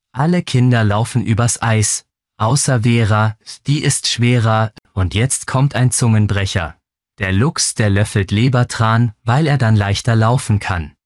Alle Kinder laufen übers Eis, außer Vera, die ist schwerer, und jetzt kommt ein Zungenbrecher. Der Luchs, der löffelt Lebertran, weil er dann leichter laufen kann.